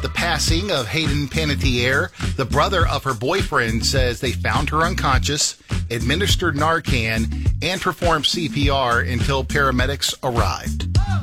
The passing of Hayden Panettiere, the brother of her boyfriend, says they found her unconscious, administered Narcan, and performed CPR until paramedics arrived.